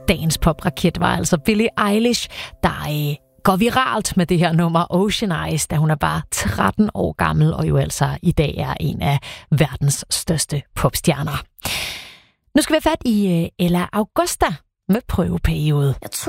dagens popraket var altså Billie Eilish, der går viralt med det her nummer Ocean Eyes, da hun er bare 13 år gammel, og jo altså i dag er en af verdens største popstjerner. Nu skal vi have fat i Ella Augusta med Prøveperiode.